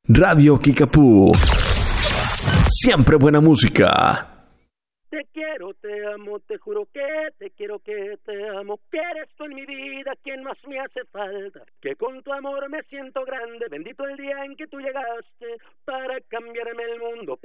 Radio Kickapoo. Siempre buena música. Te quiero, te amo, te juro que te quiero, que te amo, que eres tú en mi vida quien más me hace falta, que con tu amor me siento grande, bendito el día en que tú llegaste para cambiarme el mundo.